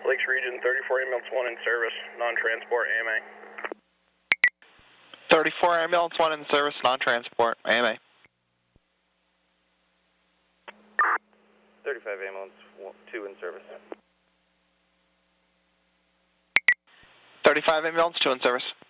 Lakes Region 34 ambulance 1 in service, non-transport, AMA. 34 ambulance 1 in service, non-transport, AMA. 35 ambulance 2 in service. 35 ambulance 2 in service.